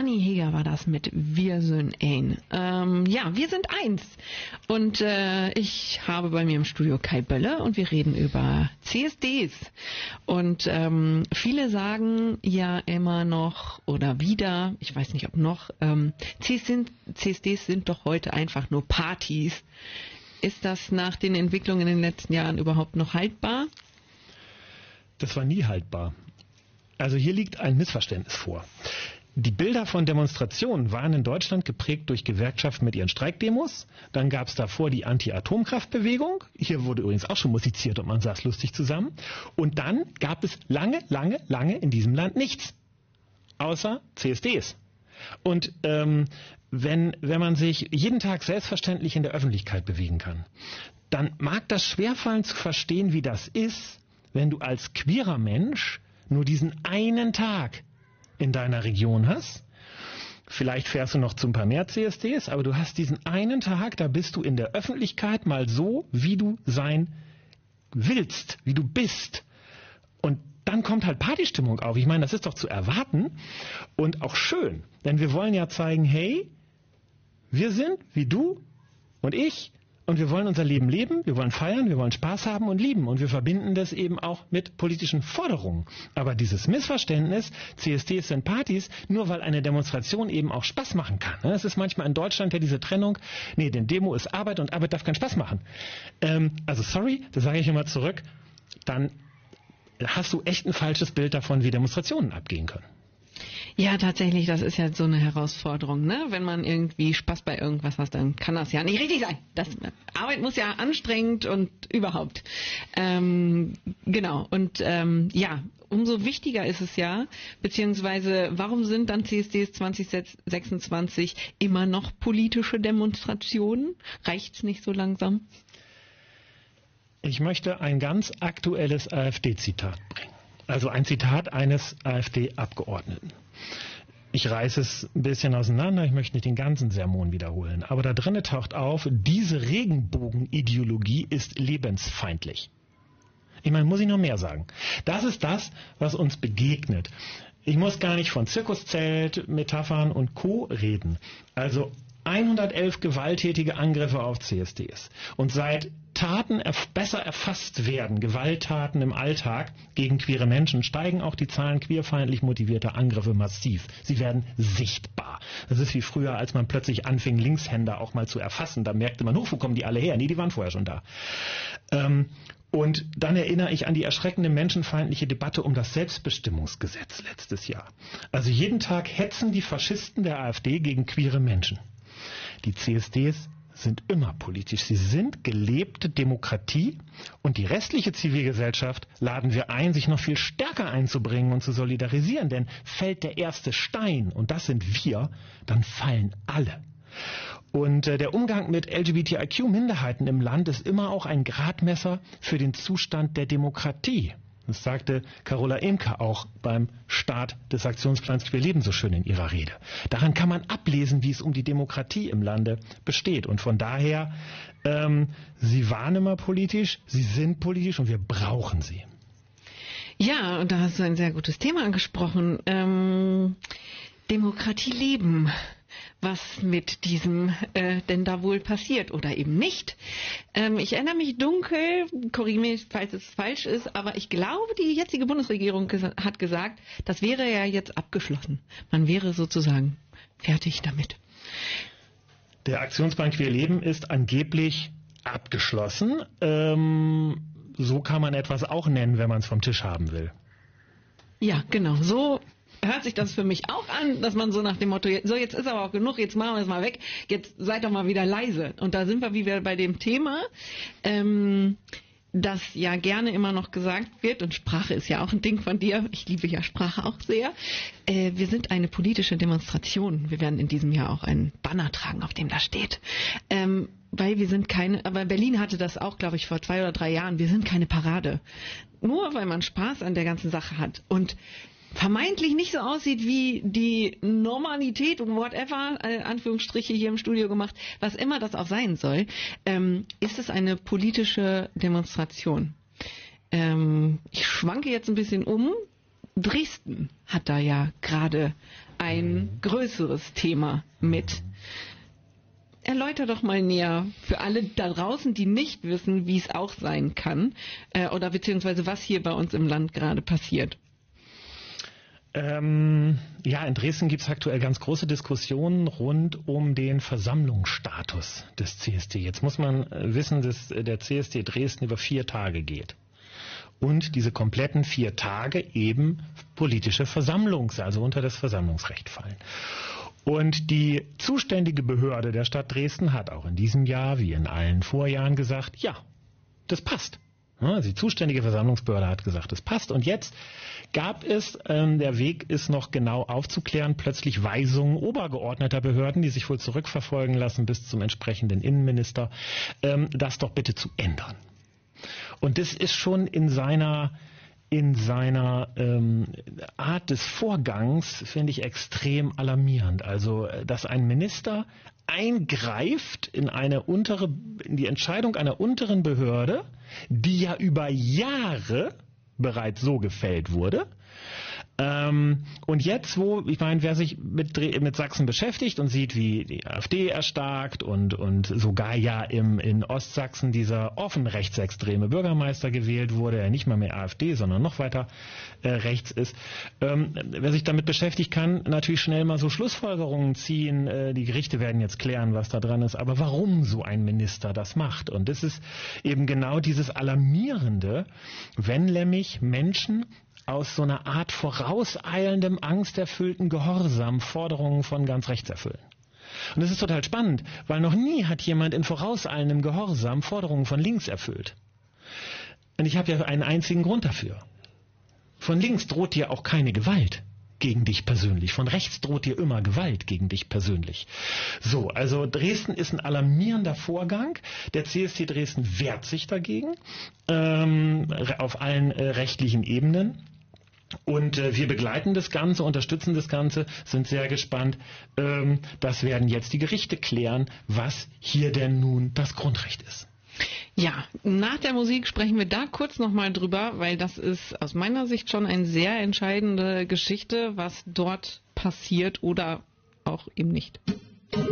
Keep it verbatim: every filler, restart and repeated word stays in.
Dani Heger war das mit Wir sind ein. Ähm, ja, wir sind eins. Und äh, ich habe bei mir im Studio Kai Bölle und wir reden über C S Ds. Und ähm, viele sagen ja immer noch oder wieder, ich weiß nicht ob noch, ähm, C S Ds sind doch heute einfach nur Partys. Ist das nach den Entwicklungen in den letzten Jahren überhaupt noch haltbar? Das war nie haltbar. Also hier liegt ein Missverständnis vor. Die Bilder von Demonstrationen waren in Deutschland geprägt durch Gewerkschaften mit ihren Streikdemos. Dann gab es davor die Anti-Atomkraftbewegung. Hier wurde übrigens auch schon musiziert und man saß lustig zusammen. Und dann gab es lange, lange, lange in diesem Land nichts. Außer C S Ds. Und ähm, wenn, wenn man sich jeden Tag selbstverständlich in der Öffentlichkeit bewegen kann, dann mag das schwerfallen zu verstehen, wie das ist, wenn du als queerer Mensch nur diesen einen Tag in deiner Region hast. Vielleicht fährst du noch zu ein paar mehr C S Ds, aber du hast diesen einen Tag, da bist du in der Öffentlichkeit mal so, wie du sein willst, wie du bist. Und dann kommt halt Partystimmung auf. Ich meine, das ist doch zu erwarten und auch schön. Denn wir wollen ja zeigen, hey, wir sind wie du und ich und wir wollen unser Leben leben, wir wollen feiern, wir wollen Spaß haben und lieben. Und wir verbinden das eben auch mit politischen Forderungen. Aber dieses Missverständnis, C S Ds sind Partys, nur weil eine Demonstration eben auch Spaß machen kann. Es ist manchmal in Deutschland ja diese Trennung, nee, denn Demo ist Arbeit und Arbeit darf keinen Spaß machen. Ähm, also sorry, das sage ich immer zurück, dann hast du echt ein falsches Bild davon, wie Demonstrationen abgehen können. Ja, tatsächlich, das ist ja so eine Herausforderung, ne? Wenn man irgendwie Spaß bei irgendwas hat, dann kann das ja nicht richtig sein. Das, Arbeit muss ja anstrengend und überhaupt. Ähm, genau, und ähm, ja, umso wichtiger ist es ja, beziehungsweise warum sind dann C S Ds zwanzig sechsundzwanzig immer noch politische Demonstrationen? Reicht's nicht so langsam? Ich möchte ein ganz aktuelles AfD-Zitat bringen. Also ein Zitat eines AfD-Abgeordneten. Ich reiße es ein bisschen auseinander, ich möchte nicht den ganzen Sermon wiederholen. Aber da drinnen taucht auf, diese Regenbogenideologie ist lebensfeindlich. Ich meine, muss ich noch mehr sagen. Das ist das, was uns begegnet. Ich muss gar nicht von Zirkuszelt, Metaphern und Co. reden. Also hundertelf gewalttätige Angriffe auf C S Ds. Und seit Taten erf- besser erfasst werden, Gewalttaten im Alltag gegen queere Menschen, steigen auch die Zahlen queerfeindlich motivierter Angriffe massiv. Sie werden sichtbar. Das ist wie früher, als man plötzlich anfing, Linkshänder auch mal zu erfassen. Da merkte man, wo kommen die alle her? Nee, die waren vorher schon da. Ähm, und dann erinnere ich an die erschreckende menschenfeindliche Debatte um das Selbstbestimmungsgesetz letztes Jahr. Also jeden Tag hetzen die Faschisten der AfD gegen queere Menschen. Die C S Ds sind immer politisch. Sie sind gelebte Demokratie und die restliche Zivilgesellschaft laden wir ein, sich noch viel stärker einzubringen und zu solidarisieren. Denn fällt der erste Stein, und das sind wir, dann fallen alle. Und äh, der Umgang mit L G B T I Q-Minderheiten im Land ist immer auch ein Gradmesser für den Zustand der Demokratie. Das sagte Carola Imke auch beim Start des Aktionsplans Queer Leben so schön in ihrer Rede. Daran kann man ablesen, wie es um die Demokratie im Lande besteht. Und von daher, ähm, sie waren immer politisch, sie sind politisch und wir brauchen sie. Ja, und da hast du ein sehr gutes Thema angesprochen. Ähm, Demokratie leben. Was mit diesem äh, denn da wohl passiert oder eben nicht. Ähm, ich erinnere mich dunkel, korrigiere mich, falls es falsch ist, aber ich glaube, die jetzige Bundesregierung ges- hat gesagt, das wäre ja jetzt abgeschlossen. Man wäre sozusagen fertig damit. Der Aktionsplan Queer Leben ist angeblich abgeschlossen. Ähm, so kann man etwas auch nennen, wenn man es vom Tisch haben will. Ja, genau, so hört sich das für mich auch an, dass man so nach dem Motto, so jetzt ist aber auch genug, jetzt machen wir es mal weg, jetzt seid doch mal wieder leise. Und da sind wir wieder bei dem Thema, ähm, das ja gerne immer noch gesagt wird, und Sprache ist ja auch ein Ding von dir, ich liebe ja Sprache auch sehr, äh, wir sind eine politische Demonstration. Wir werden in diesem Jahr auch einen Banner tragen, auf dem da steht. Ähm, weil wir sind keine, aber Berlin hatte das auch, glaube ich, vor zwei oder drei Jahren, wir sind keine Parade. Nur weil man Spaß an der ganzen Sache hat und vermeintlich nicht so aussieht wie die Normalität und whatever, äh, Anführungsstriche hier im Studio gemacht, was immer das auch sein soll, ähm, ist es eine politische Demonstration. Ähm, ich schwanke jetzt ein bisschen um, Dresden hat da ja gerade ein mhm. größeres Thema mit. Erläuter doch mal näher für alle da draußen, die nicht wissen, wie es auch sein kann, äh, oder beziehungsweise was hier bei uns im Land gerade passiert. Ähm, ja, in Dresden gibt es aktuell ganz große Diskussionen rund um den Versammlungsstatus des C S D. Jetzt muss man wissen, dass der C S D Dresden über vier Tage geht. Und diese kompletten vier Tage eben politische Versammlungs, also unter das Versammlungsrecht fallen. Und die zuständige Behörde der Stadt Dresden hat auch in diesem Jahr, wie in allen Vorjahren, gesagt, ja, das passt. Ja, die zuständige Versammlungsbehörde hat gesagt, das passt. Und jetzt gab es, ähm, der Weg ist noch genau aufzuklären, plötzlich Weisungen obergeordneter Behörden, die sich wohl zurückverfolgen lassen bis zum entsprechenden Innenminister, ähm, das doch bitte zu ändern. Und das ist schon in seiner in seiner ähm, Art des Vorgangs, finde ich, extrem alarmierend. Also, dass ein Minister eingreift in eine untere, in die Entscheidung einer unteren Behörde, die ja über Jahre bereits so gefällt wurde. Ähm, und jetzt, wo, ich meine, wer sich mit, mit Sachsen beschäftigt und sieht, wie die AfD erstarkt und, und sogar ja im, in Ostsachsen dieser offen rechtsextreme Bürgermeister gewählt wurde, der nicht mal mehr AfD, sondern noch weiter äh, rechts ist, ähm, wer sich damit beschäftigt, kann natürlich schnell mal so Schlussfolgerungen ziehen. Äh, die Gerichte werden jetzt klären, was da dran ist, aber warum so ein Minister das macht. Und das ist eben genau dieses Alarmierende, wenn nämlich Menschen aus so einer Art vorauseilendem, angsterfüllten Gehorsam Forderungen von ganz rechts erfüllen. Und das ist total spannend, weil noch nie hat jemand in vorauseilendem Gehorsam Forderungen von links erfüllt. Und ich habe ja einen einzigen Grund dafür. Von links droht dir auch keine Gewalt gegen dich persönlich. Von rechts droht dir immer Gewalt gegen dich persönlich. So, also Dresden ist ein alarmierender Vorgang. Der C S D Dresden wehrt sich dagegen ähm, auf allen äh, rechtlichen Ebenen. Und äh, wir begleiten das Ganze, unterstützen das Ganze, sind sehr gespannt. Ähm, das werden jetzt die Gerichte klären, was hier denn nun das Grundrecht ist. Ja, nach der Musik sprechen wir da kurz nochmal drüber, weil das ist aus meiner Sicht schon eine sehr entscheidende Geschichte, was dort passiert oder auch eben nicht.